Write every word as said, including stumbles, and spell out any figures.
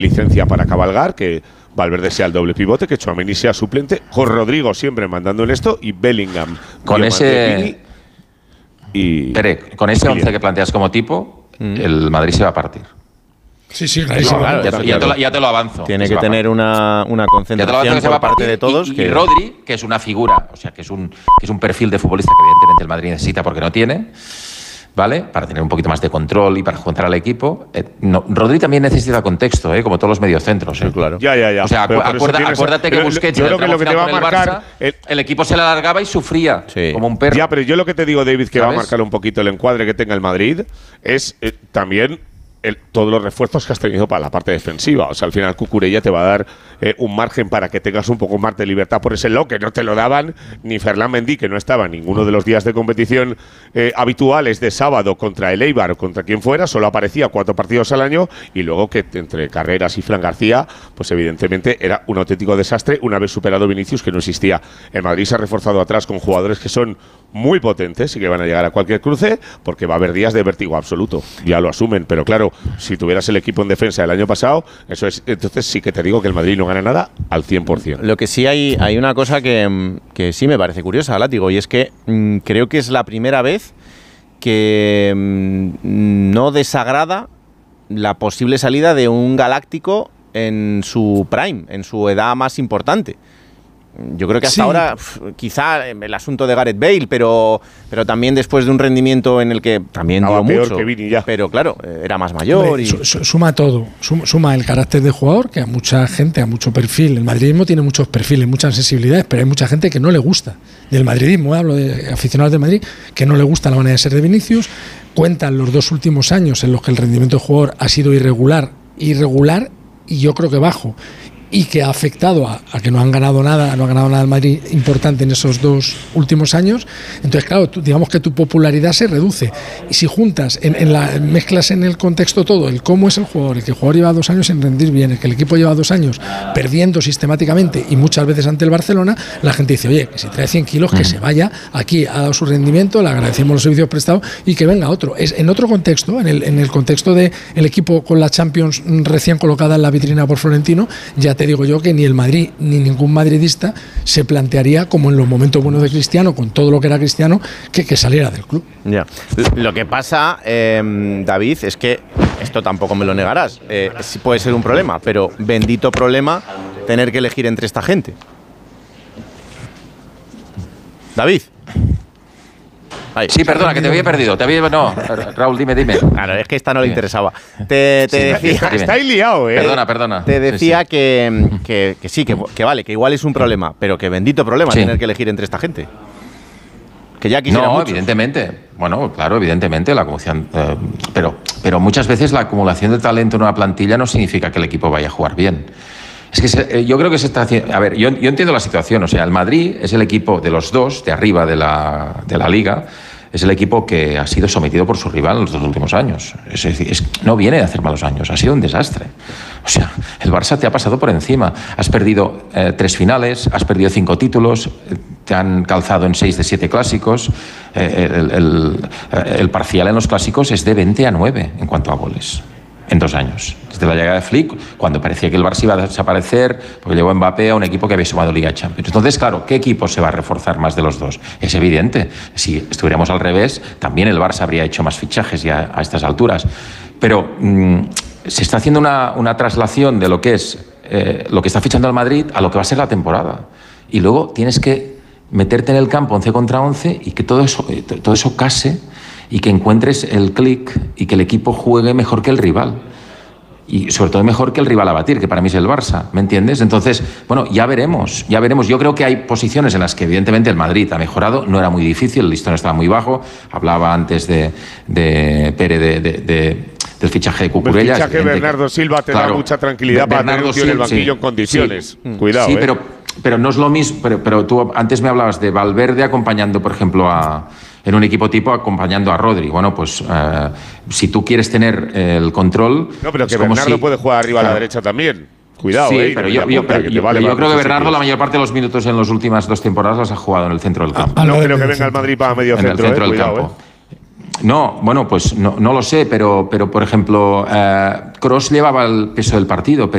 licencia para cabalgar, que Valverde sea el doble pivote, que Tchouaméni sea suplente, con Rodrigo siempre mandando en esto y Bellingham. Con ese y Pere, con ese once que planteas como tipo, mm. el Madrid se va a partir. Sí, sí, claro. claro, ya, ya, te lo, ya te lo avanzo. Tiene que tener una, una concentración por parte de todos. Y, que... y Rodri, que es una figura, o sea, que es un, que es un perfil de futbolista que evidentemente el Madrid necesita porque no tiene, ¿vale? Para tener un poquito más de control y para juntar al equipo. Eh, no, Rodri también necesita contexto, ¿eh? Como todos los mediocentros. ¿eh? Sí, claro. Ya, ya, ya. O sea, acu acuerda, tienes... acuérdate que Busquets, yo creo que lo que te va a marcar Barça, el... el equipo se le alargaba y sufría sí. como un perro. Ya, pero yo lo que te digo, David, que ¿sabes? va a marcar un poquito el encuadre que tenga el Madrid es eh, también El, todos los refuerzos que has tenido para la parte defensiva. O sea, al final Cucurella te va a dar eh, un margen para que tengas un poco más de libertad por ese lado, que no te lo daban ni Ferland Mendy, que no estaba en ninguno de los días de competición eh, habituales de sábado contra el Eibar o contra quien fuera, solo aparecía cuatro partidos al año, y luego que entre Carreras y Fran García, pues evidentemente era un auténtico desastre una vez superado Vinicius, que no existía. El Madrid se ha reforzado atrás con jugadores que son muy potentes y que van a llegar a cualquier cruce, porque va a haber días de vértigo absoluto, ya lo asumen, pero claro, si tuvieras el equipo en defensa el año pasado, eso es, entonces sí que te digo que el Madrid no gana nada al cien por cien. Lo que sí hay, hay una cosa que, que sí me parece curiosa, Látigo, y es que mmm, creo que es la primera vez que mmm, no desagrada la posible salida de un galáctico en su prime, en su edad más importante. Yo creo que hasta sí. ahora, pf, quizá el asunto de Gareth Bale, pero, pero también después de un rendimiento en el que también dio mucho, que Vini ya. Pero claro, era más mayor. Hombre, y... Suma todo, suma, suma el carácter de jugador, que a mucha gente, a mucho perfil. El madridismo tiene muchos perfiles, muchas sensibilidades, pero hay mucha gente que no le gusta. Del madridismo, hablo de aficionados del Madrid, que no le gusta la manera de ser de Vinicius. Cuentan los dos últimos años en los que el rendimiento del jugador ha sido irregular, irregular y yo creo que bajo, y que ha afectado a, a que no han ganado nada, no ha ganado nada el Madrid importante en esos dos últimos años. Entonces, claro, tú, digamos que tu popularidad se reduce. Y si juntas, en, en la, mezclas en el contexto todo, el cómo es el jugador, el que el jugador lleva dos años sin rendir bien, el que el equipo lleva dos años perdiendo sistemáticamente y muchas veces ante el Barcelona, la gente dice, oye, que si trae cien kilos, que se vaya, aquí ha dado su rendimiento, le agradecemos los servicios prestados y que venga otro. Es en otro contexto, en el, en el contexto de el equipo con la Champions recién colocada en la vitrina por Florentino, ya te digo yo que ni el Madrid ni ningún madridista se plantearía, como en los momentos buenos de Cristiano, con todo lo que era Cristiano, que, que saliera del club. Ya. Lo que pasa, eh, David, es que esto tampoco me lo negarás, eh, sí puede ser un problema, pero bendito problema tener que elegir entre esta gente. David. Ay, sí, perdona, que te había perdido. Te había, no, Raúl, dime, dime. Claro, es que esta no le interesaba. Te, te sí, decía, está, está ahí liado, ¿eh? Perdona, perdona. Te decía sí, sí. Que, que, que sí, que, que vale, que igual es un problema, pero que bendito problema sí. tener que elegir entre esta gente. Que ya quisiera No, muchos. Evidentemente. Bueno, claro, evidentemente la acumulación. Eh, pero, pero muchas veces la acumulación de talento en una plantilla no significa que el equipo vaya a jugar bien. Es que se, yo creo que se está haciendo... A ver, yo, yo entiendo la situación. O sea, el Madrid es el equipo de los dos, de arriba de la, de la Liga, es el equipo que ha sido sometido por su rival en los dos últimos años. Es decir, es, no viene de hacer malos años, ha sido un desastre. O sea, el Barça te ha pasado por encima. Has perdido eh, tres finales, has perdido cinco títulos, eh, te han calzado en seis de siete clásicos. Eh, el, el, el parcial en los clásicos es de veinte a nueve en cuanto a goles. En dos años. Desde la llegada de Flick, cuando parecía que el Barça iba a desaparecer, porque llevó Mbappé a un equipo que había sumado Liga Champions. Entonces, claro, ¿qué equipo se va a reforzar más de los dos? Es evidente. Si estuviéramos al revés, también el Barça habría hecho más fichajes ya a estas alturas. Pero mmm, se está haciendo una, una traslación de lo que es eh, lo que está fichando el Madrid a lo que va a ser la temporada. Y luego tienes que meterte en el campo once contra once y que todo eso, todo eso case y que encuentres el clic y que el equipo juegue mejor que el rival. Y sobre todo mejor que el rival a batir, que para mí es el Barça, ¿me entiendes? Entonces, bueno, ya veremos, ya veremos. Yo creo que hay posiciones en las que evidentemente el Madrid ha mejorado, no era muy difícil, el listón estaba muy bajo. Hablaba antes de, de Pere de, de, de, del fichaje de Cucurella. El fichaje de Bernardo Silva te claro, da mucha tranquilidad para tener un tío en el banquillo sí, en condiciones. Sí, Cuidado, Sí, ¿eh? pero, pero no es lo mismo. Pero, pero tú antes me hablabas de Valverde acompañando, por ejemplo, a... en un equipo tipo acompañando a Rodri. Bueno, pues eh, si tú quieres tener el control... No, pero que Bernardo si, puede jugar arriba claro. a la derecha también. Cuidado, sí, eh. pero yo, yo, pero yo, vale yo creo que Bernardo sitios. La mayor parte de los minutos en las últimas dos temporadas las ha jugado en el centro del campo. Ah, no creo que venga el Madrid para medio en centro, el centro eh, del cuidado, campo. Eh. No, bueno, pues no, no lo sé, pero, pero por ejemplo, eh, Kroos llevaba el peso del partido,